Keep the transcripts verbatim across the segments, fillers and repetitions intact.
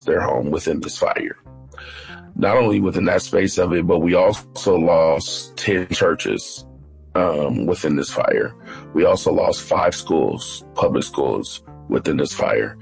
their home within this fire. Not only within that space of it, but we also lost ten churches um, within this fire. We also lost five schools, public schools, within this fire.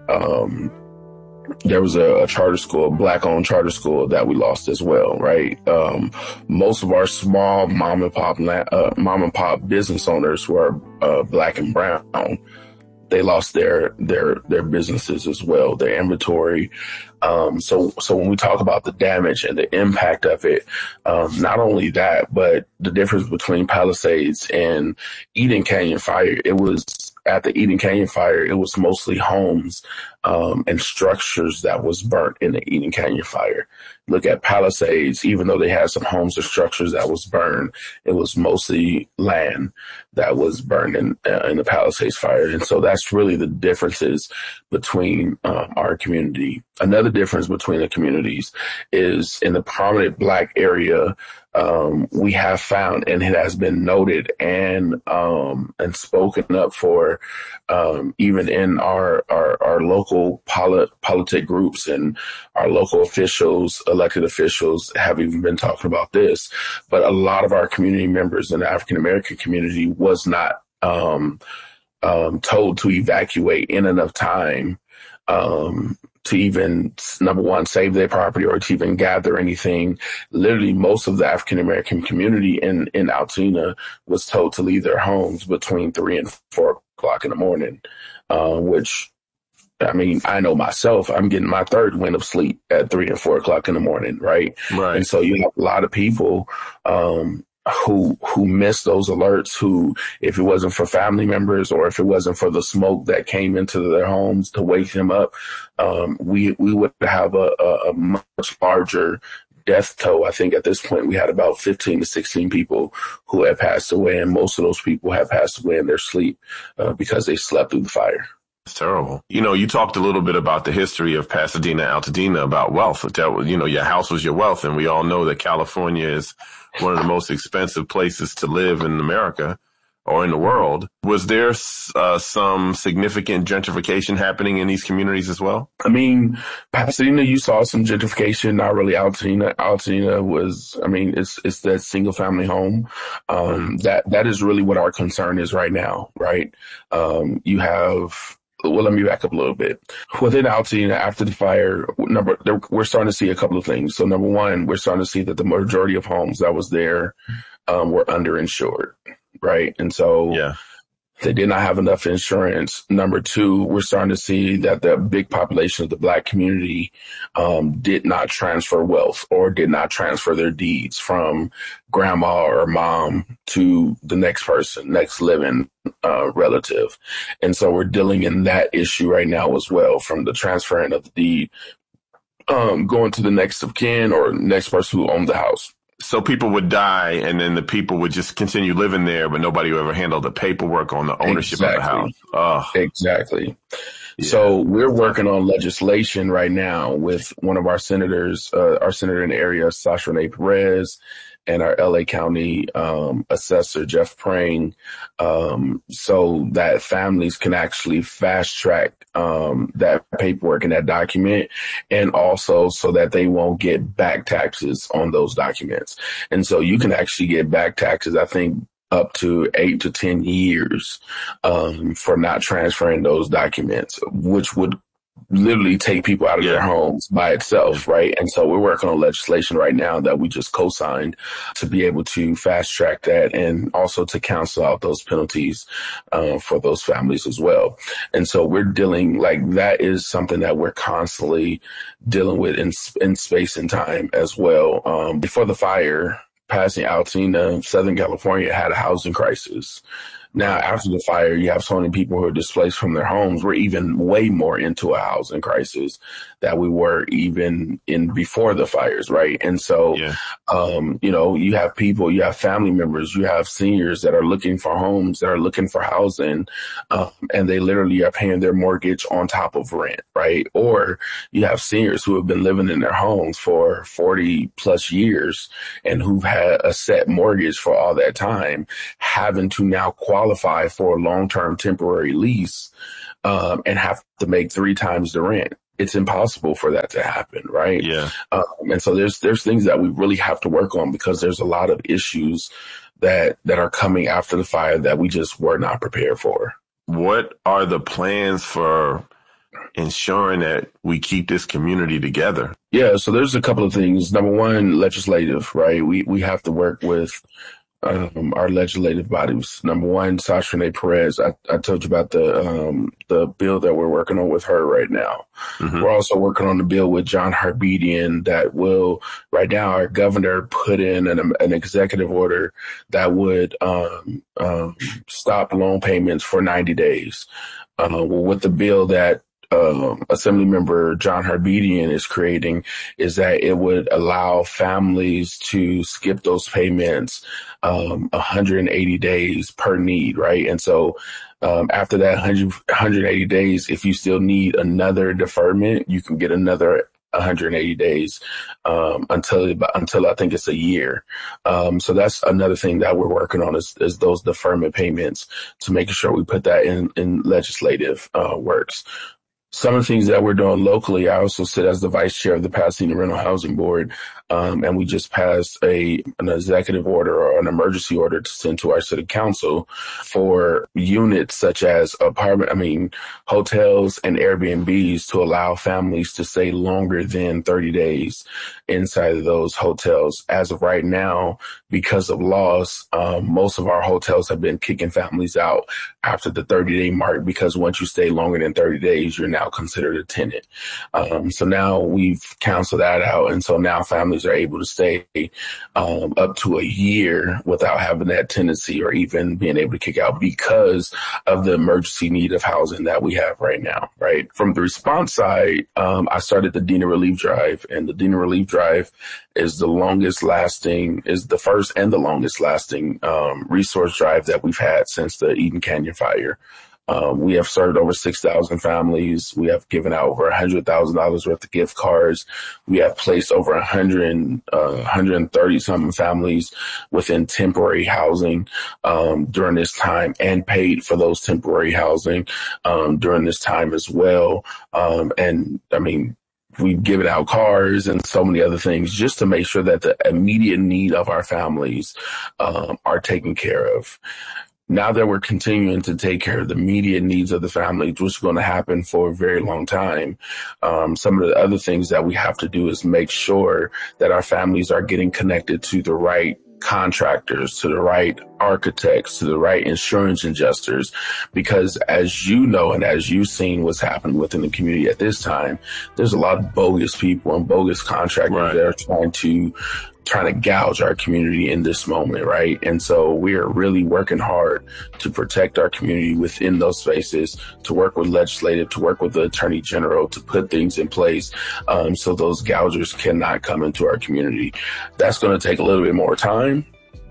Um, there was a, a charter school, a black-owned charter school that we lost as well, right? Um, most of our small mom and pop, uh, mom and pop business owners who are uh, black and brown, they lost their their their businesses as well, their inventory. Um, so so when we talk about the damage and the impact of it, um, not only that, but the difference between Palisades and Eden Canyon Fire, it was at the Eden Canyon Fire, it was mostly homes um, and structures that was burnt in the Eden Canyon Fire. Look at Palisades, even though they had some homes or structures that was burned, it was mostly land that was burned in, uh, in the Palisades Fire. And so that's really the differences between um, our community. Another difference between the communities is in the prominent black area, um, we have found, and it has been noted and um, and spoken up for, um, even in our our, our local polit- politic groups and our local officials, elected officials have even been talking about this. But a lot of our community members in the African American community was not um, um, told to evacuate in enough time um, to even, number one, save their property or to even gather anything. Literally, most of the African American community in, in Altoona was told to leave their homes between three and four o'clock in the morning, uh, which, I mean, I know myself, I'm getting my third wind of sleep at three and four o'clock in the morning, right? Right. And so you have a lot of people, um, who, who missed those alerts, who, if it wasn't for family members or if it wasn't for the smoke that came into their homes to wake them up, um, we, we would have a, a, a much larger death toll. I think at this point we had about fifteen to sixteen people who had passed away, and most of those people have passed away in their sleep uh, because they slept through the fire. It's terrible. You know, you talked a little bit about the history of Pasadena, Altadena, about wealth. That, you know, your house was your wealth. And we all know that California is one of the most expensive places to live in America or in the world. Was there uh, some significant gentrification happening in these communities as well? I mean, Pasadena, you saw some gentrification, not really Altadena. Altadena was, I mean, it's it's that single family home. Um, that that is really what our concern is right now, right? Um, you have... Well, let me back up a little bit. Within Altadena, after the fire, number we're starting to see a couple of things. So number one, we're starting to see that the majority of homes that was there um, were underinsured, right? And so yeah. They did not have enough insurance. Number two, we're starting to see that the big population of the black community um, did not transfer wealth or did not transfer their deeds from grandma or mom to the next person, next living uh, relative. And so we're dealing in that issue right now as well, from the transferring of the deed um, going to the next of kin or next person who owned the house. So people would die and then the people would just continue living there, but nobody would ever handle the paperwork on the ownership exactly. of the house. Oh. Exactly. Yeah. So we're working on legislation right now with one of our senators, uh, our senator in the area, Sasha Renee Perez, and our L A County um, assessor, Jeff Prang, um, so that families can actually fast track um, that paperwork and that document, and also so that they won't get back taxes on those documents. And so you can actually get back taxes, I think, up to eight to ten years um, for not transferring those documents, which would literally take people out of yeah. their homes by itself, right? And so we're working on legislation right now that we just co-signed to be able to fast track that and also to cancel out those penalties uh, for those families as well. And so we're dealing, like, that is something that we're constantly dealing with in, in space and time as well. Um, before the fire, passing Altadena, Southern California had a housing crisis. Now, after the fire, you have so many people who are displaced from their homes. We're even way more into a housing crisis that we were even in before the fires, right? And so, yeah. um, you know, you have people, you have family members, you have seniors that are looking for homes, that are looking for housing, um, and they literally are paying their mortgage on top of rent, right? Or you have seniors who have been living in their homes for forty plus years and who've had a set mortgage for all that time, having to now qualify for a long-term temporary lease um, and have to make three times the rent. it's impossible for that to happen, right? Yeah. Um, and so there's there's things that we really have to work on because there's a lot of issues that that are coming after the fire that we just were not prepared for. What are the plans for ensuring that we keep this community together? Yeah, so there's a couple of things. Number one, legislative, right? We we have to work with um, our legislative bodies. Number one, Sasha Renee Perez. I, I told you about the um, the bill that we're working on with her right now. Mm-hmm. We're also working on the bill with John Harbedian that will, right now, our governor put in an, an executive order that would um, um, stop loan payments for ninety days. Uh, well, with the bill that Uh, Assemblymember John Harbedian is creating is that it would allow families to skip those payments um, one hundred eighty days per need, right? And so um, after that one hundred, one hundred eighty days, if you still need another deferment, you can get another one hundred eighty days um, until until I think it's a year. Um, so that's another thing that we're working on is, is those deferment payments to making sure we put that in, in legislative uh, works. Some of the things that we're doing locally, I also sit as the vice chair of the Pasadena Rental Housing Board, um, and we just passed a an executive order or an emergency order to send to our city council for units such as apartment, I mean, hotels and Airbnbs to allow families to stay longer than thirty days inside of those hotels. As of right now, because of laws, um, most of our hotels have been kicking families out after the thirty-day mark because once you stay longer than thirty days, you're now considered a tenant. Um, so now we've canceled that out. And so now families are able to stay um, up to a year without having that tenancy or even being able to kick out because of the emergency need of housing that we have right now, right? From the response side, um, I started the Dena Relief Drive, and the Dena Relief Drive is the longest lasting, is the first and the longest lasting um, resource drive that we've had since the Eden Canyon fire. Um, we have served over six thousand families. We have given out over one hundred thousand dollars worth of gift cards. We have placed over one hundred, uh, one hundred thirty something families within temporary housing um, during this time and paid for those temporary housing um, during this time as well. Um, and I mean, we've given out cars and so many other things just to make sure that the immediate need of our families um, are taken care of. Now that we're continuing to take care of the immediate needs of the families, which is going to happen for a very long time, um, some of the other things that we have to do is make sure that our families are getting connected to the right contractors, to the right architects, to the right insurance adjusters, because as you know, and as you've seen what's happened within the community at this time, there's a lot of bogus people and bogus contractors right. that are trying to trying to gouge our community in this moment, right? And so we are really working hard to protect our community within those spaces, to work with legislative, to work with the attorney general, to put things in place um, so those gougers cannot come into our community. That's going to take a little bit more time.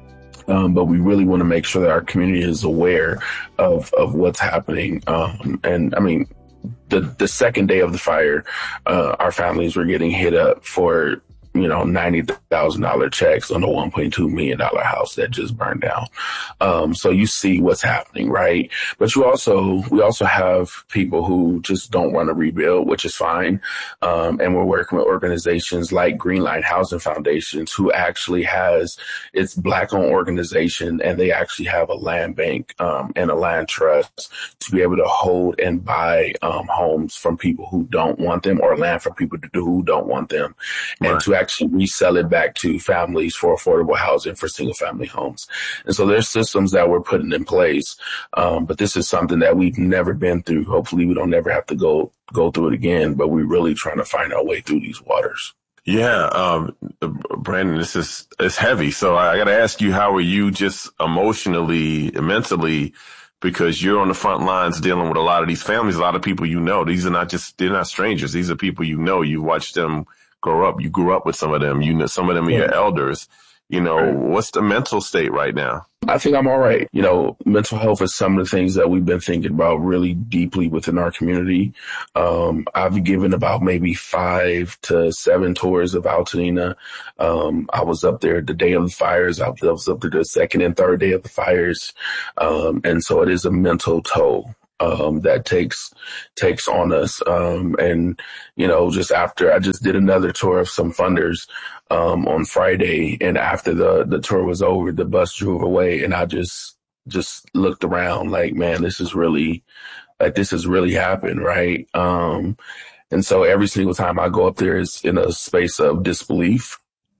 Um, but we really want to make sure that our community is aware of, of what's happening. Um, and I mean, the, the second day of the fire, uh, our families were getting hit up for you know, ninety thousand dollars checks on a one point two million dollars house that just burned down. Um, so you see what's happening, right? But you also, we also have people who just don't want to rebuild, which is fine. Um, and we're working with organizations like Greenlight Housing Foundations, who actually has, it's Black-owned organization, and they actually have a land bank um, and a land trust to be able to hold and buy um, homes from people who don't want them, or land for people to do who don't want them, and right. to actually resell it back to families for affordable housing for single family homes. And so there's systems that we're putting in place. Um, but this is something that we've never been through. Hopefully we don't never have to go, go through it again, but we're really trying to find our way through these waters. Yeah. Um, Brandon, this is, it's heavy. So I got to ask you, how are you just emotionally, mentally, because you're on the front lines dealing with a lot of these families, a lot of people you know. These are not just, they're not strangers. These are people you know. You watch them grow up. You grew up with some of them. You know, some of them are yeah. your elders. You know, right. What's the mental state right now? I think I'm all right. You know, mental health is some of the things that we've been thinking about really deeply within our community. Um, I've given about maybe five to seven tours of Altadena. Um, I was up there the day of the fires. I was up there the second and third day of the fires. Um, and so it is a mental toll. um, that takes takes on us. Um, and, you know, just after I just did another tour of some funders um, on Friday. And after the, the tour was over, the bus drove away. And I just just looked around like, man, this is really like this has really happened. Right. Um, and so every single time I go up there is in a space of disbelief.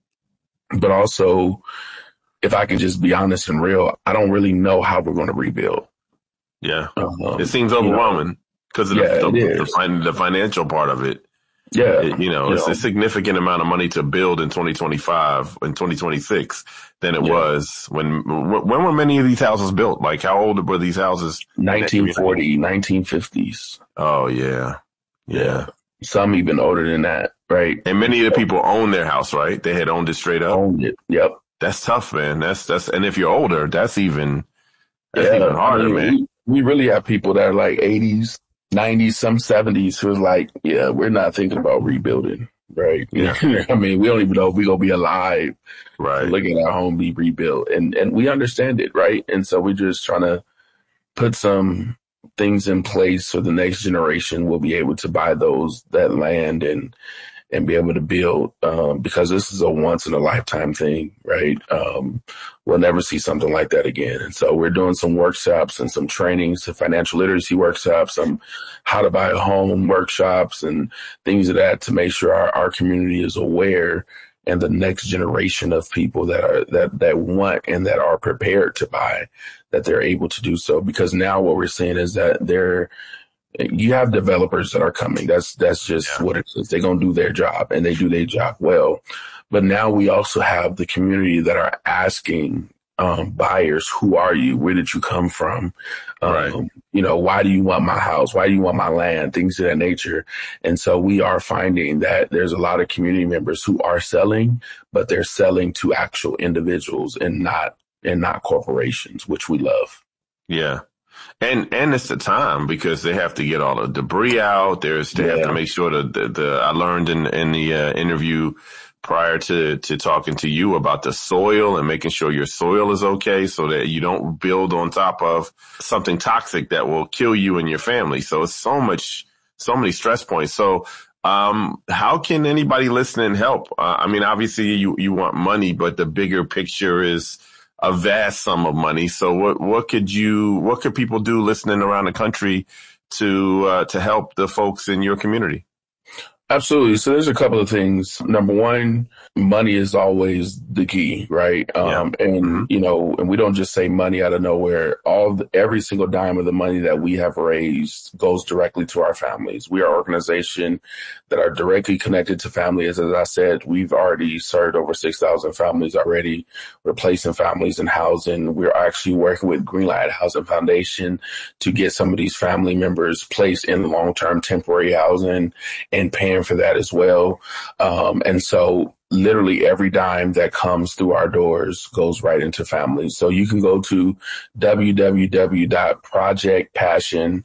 But also, if I can just be honest and real, I don't really know how we're going to rebuild. Yeah. Um, it seems overwhelming because of yeah, the, the, the, is. fin- the financial part of it. Yeah. It, you know, you it's know. a significant amount of money to build in twenty twenty-five and twenty twenty-six than it Yeah. was when, when were many of these houses built? Like how old were these houses? nineteen forty, nineteen fifties. Oh, yeah. Yeah. Yeah. Some even older than that. Right. And many of the people own their house, right? They had owned it straight up. Owned it. Yep. That's tough, man. That's, that's, and if you're older, that's even, that's yeah. even harder, I mean, man. We, we really have people that are like eighties, nineties, some seventies who's like, yeah, we're not thinking about rebuilding. Right. Yeah. I mean, we don't even know if we're going to be alive. Right. Look at our home be rebuilt. And, and we understand it. Right. And so we're just trying to put some things in place so the next generation will be able to buy those, that land and, and be able to build, um, because this is a once in a lifetime thing, right? Um, we'll never see something like that again. And so we're doing some workshops and some trainings, some financial literacy workshops, some how to buy a home workshops and things of that to make sure our, our community is aware and the next generation of people that are, that, that want and that are prepared to buy, that they're able to do so. Because now what we're seeing is that they're, you have developers that are coming. That's, that's just yeah. what it is. They're going to do their job and they do their job well. But now we also have the community that are asking, um, buyers, who are you? Where did you come from? Um, right. You know, why do you want my house? Why do you want my land? Things of that nature. And so we are finding that there's a lot of community members who are selling, but they're selling to actual individuals and not, and not corporations, which we love. Yeah. And and it's the time because they have to get all the debris out. There's they yeah. have to make sure that the, the I learned in in the uh, interview prior to to talking to you about the soil and making sure your soil is okay so that you don't build on top of something toxic that will kill you and your family. So it's so much, so many stress points. So um, how can anybody listening help? Uh, I mean, obviously you you want money, but the bigger picture is a vast sum of money. So what, what could you, what could people do listening around the country to, uh, to help the folks in your community? Absolutely. So there's a couple of things. Number one, money is always the key, right? Um, yeah. And, mm-hmm. you know, and we don't just say money out of nowhere. All the, every single dime of the money that we have raised goes directly to our families. We are an organization that are directly connected to families. As I said, we've already served over six thousand families already, replacing families in housing. We're actually working with Greenlight Housing Foundation to get some of these family members placed in long-term temporary housing and paying for that as well. Um, and so literally every dime that comes through our doors goes right into families. So you can go to w w w dot project passion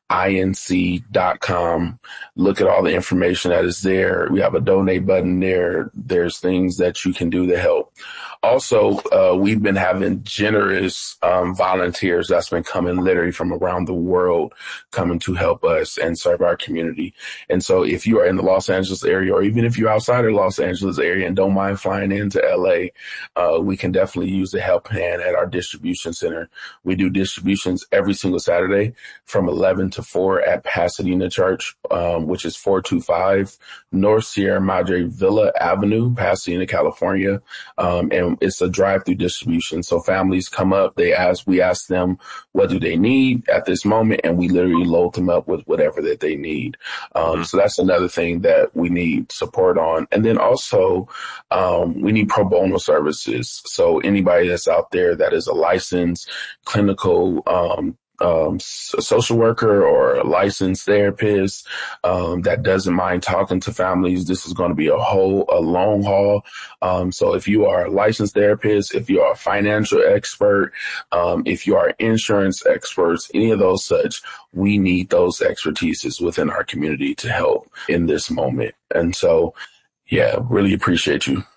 inc dot com. Look at all the information that is there. We have a donate button there. There's things that you can do to help. Also, uh, we've been having generous um, volunteers that's been coming literally from around the world coming to help us and serve our community. And so if you are in the Los Angeles area, or even if you're outside of the Los Angeles area and don't mind flying into L A, uh, we can definitely use the help hand at our distribution center. We do distributions every single Saturday from eleven to four at Pasadena Church, um, which is four two five North Sierra Madre Villa Avenue, Pasadena, California. Um, and it's a drive-through distribution. So families come up, they ask, we ask them, what do they need at this moment? And we literally load them up with whatever that they need. Um, mm-hmm. So that's another thing that we need support on. And then also, um, we need pro bono services. So anybody that's out there that is a licensed clinical, um, Um, social worker or a licensed therapist um, that doesn't mind talking to families. This is going to be a whole, a long haul. Um, so if you are a licensed therapist, if you are a financial expert, um, if you are insurance experts, any of those such, we need those expertises within our community to help in this moment. And so, yeah, really appreciate you.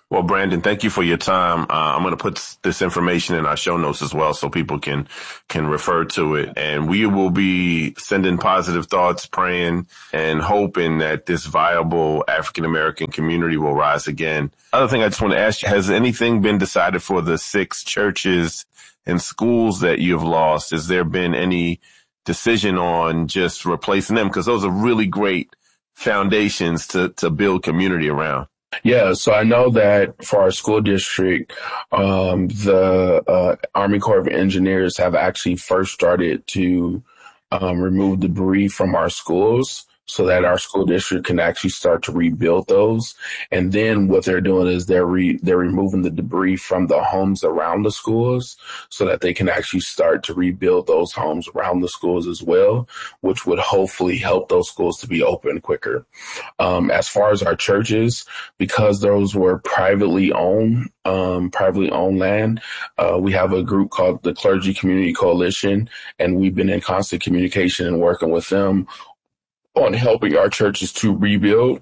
Well, Brandon, thank you for your time. Uh, I'm going to put this information in our show notes as well so people can can refer to it. And we will be sending positive thoughts, praying, and hoping that this viable African-American community will rise again. Other thing I just want to ask you, has anything been decided for the six churches and schools that you've lost? Has there been any decision on just replacing them? Because those are really great foundations to, to build community around. Yeah, so I know that for our school district, um, the uh, Army Corps of Engineers have actually first started to um, remove debris from our schools so that our school district can actually start to rebuild those. And then what they're doing is they're re- they're removing the debris from the homes around the schools so that they can actually start to rebuild those homes around the schools as well, which would hopefully help those schools to be open quicker. Um, as far as our churches, because those were privately owned, um, privately owned land, uh, we have a group called the Clergy Community Coalition, and we've been in constant communication and working with them on helping our churches to rebuild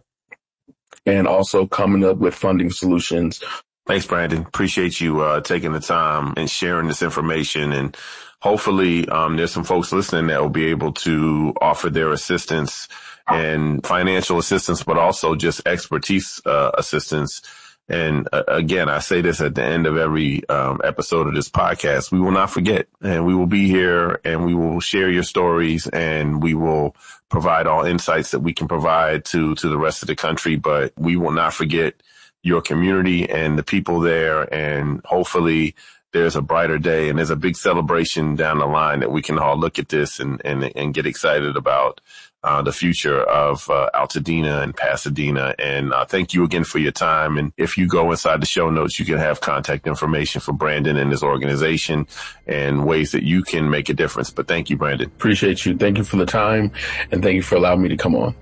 and also coming up with funding solutions. Thanks, Brandon. Appreciate you uh, taking the time and sharing this information. And hopefully um, there's some folks listening that will be able to offer their assistance and financial assistance, but also just expertise uh, assistance. And uh, again, I say this at the end of every um, episode of this podcast. We will not forget, and we will be here, and we will share your stories, and we will provide all insights that we can provide to to the rest of the country. But we will not forget your community and the people there, and hopefully there's a brighter day and there's a big celebration down the line that we can all look at this and and, and get excited about uh, the future of uh, Altadena and Pasadena. And uh, thank you again for your time. And if you go inside the show notes, you can have contact information for Brandon and his organization and ways that you can make a difference. But thank you, Brandon. Appreciate you. Thank you for the time, and thank you for allowing me to come on.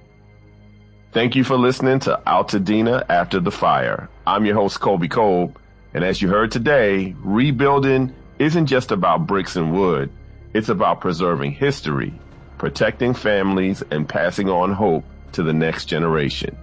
Thank you for listening to Altadena After the Fire. I'm your host, Colby Kolb. And as you heard today, rebuilding isn't just about bricks and wood. It's about preserving history, protecting families, and passing on hope to the next generation.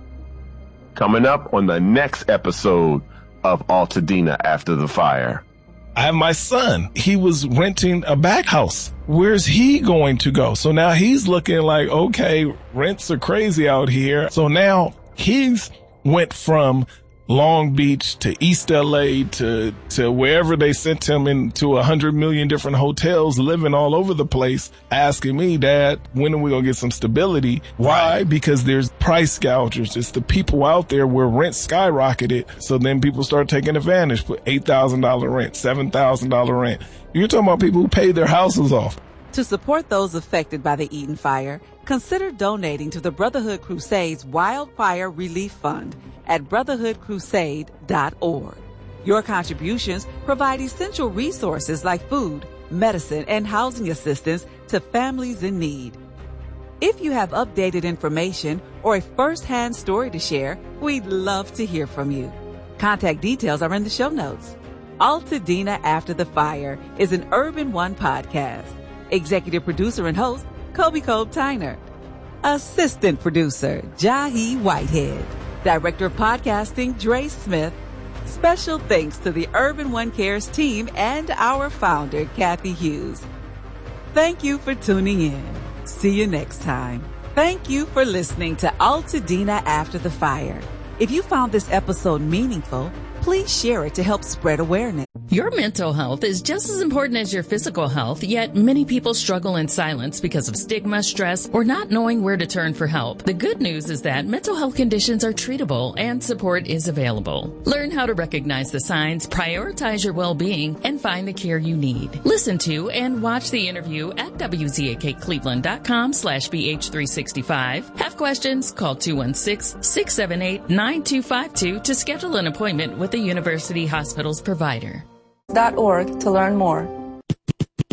Coming up on the next episode of Altadena After the Fire. I have my son. He was renting a back house. Where's he going to go? So now he's looking like, okay, rents are crazy out here. So now he's went from Long Beach to East L A to, to wherever they sent him into a hundred million different hotels, living all over the place, asking me, Dad, when are we going to get some stability? Why? Because there's price gougers. It's the people out there where rent skyrocketed. So then people start taking advantage, put eight thousand dollars rent, seven thousand dollars rent. You're talking about people who paid their houses off. To support those affected by the Eaton fire, consider donating to the Brotherhood Crusade's Wildfire Relief Fund at brotherhood crusade dot org. Your contributions provide essential resources like food, medicine, and housing assistance to families in need. If you have updated information or a first-hand story to share, we'd love to hear from you. Contact details are in the show notes. Altadena After the Fire is an Urban One podcast. Executive producer and host, Colby Kolb Tyner. Assistant producer, Jahi Whitehead. Director of podcasting, Dre Smith. Special thanks to the Urban One Cares team and our founder, Kathy Hughes. Thank you for tuning in. See you next time. Thank you for listening to Altadena After the Fire. If you found this episode meaningful, please share it to help spread awareness. Your mental health is just as important as your physical health, yet many people struggle in silence because of stigma, stress, or not knowing where to turn for help. The good news is that mental health conditions are treatable and support is available. Learn how to recognize the signs, prioritize your well-being, and find the care you need. Listen to and watch the interview at W Z A K Cleveland dot com slash B H three sixty-five. Have questions? Call two one six, six seven eight, nine two five two to schedule an appointment with the University Hospital's provider. Dot org to learn more.